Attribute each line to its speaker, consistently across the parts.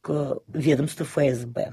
Speaker 1: к ведомству ФСБ.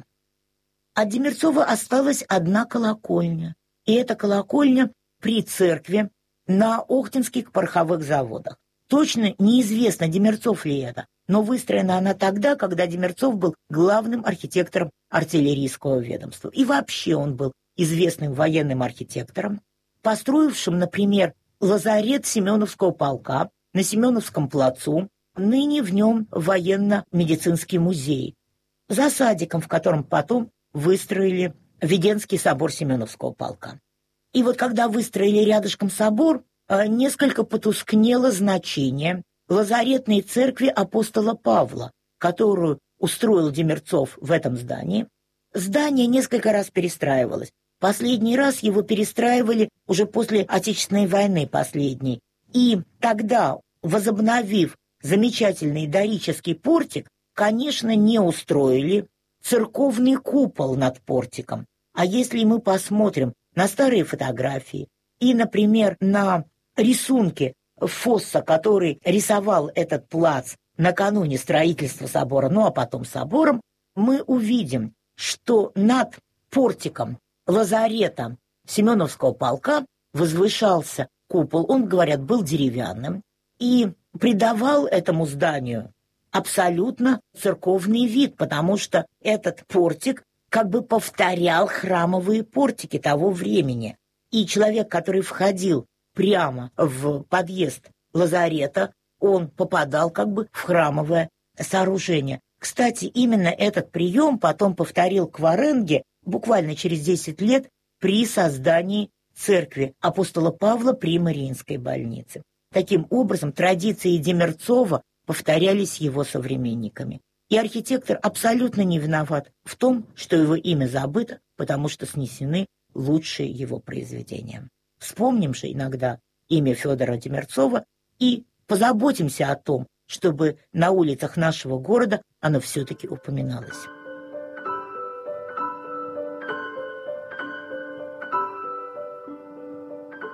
Speaker 1: От Демерцова осталась одна колокольня. И эта колокольня при церкви на Охтинских пороховых заводах. Точно неизвестно, Демерцов ли это, но выстроена она тогда, когда Демерцов был главным архитектором артиллерийского ведомства. И вообще он был известным военным архитектором, построившим, например, лазарет Семеновского полка на Семеновском плацу, ныне в нем военно-медицинский музей, за садиком, в котором потом выстроили Введенский собор Семеновского полка. И вот когда выстроили рядышком собор, несколько потускнело значение лазаретной церкви апостола Павла, которую устроил Демерцов в этом здании. Здание несколько раз перестраивалось. Последний раз его перестраивали уже после Отечественной войны последней. И тогда, возобновив замечательный дорический портик, конечно, не устроили церковный купол над портиком. А если мы посмотрим на старые фотографии и, например, на рисунки Фосса, который рисовал этот плац накануне строительства собора, ну а потом собором, мы увидим, что над портиком лазарета Семеновского полка возвышался купол. Он, говорят, был деревянным и придавал этому зданию абсолютно церковный вид, потому что этот портик как бы повторял храмовые портики того времени. И человек, который входил прямо в подъезд лазарета, он попадал как бы в храмовое сооружение. Кстати, именно этот прием потом повторил Кваренге буквально через 10 лет при создании церкви апостола Павла при Мариинской больнице. Таким образом, традиции Демерцова повторялись его современниками. И архитектор абсолютно не виноват в том, что его имя забыто, потому что снесены лучшие его произведения. Вспомним же иногда имя Федора Демерцова и позаботимся о том, чтобы на улицах нашего города оно все-таки упоминалось.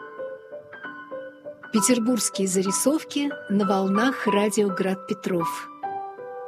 Speaker 2: Петербургские зарисовки на волнах радио «Град Петров».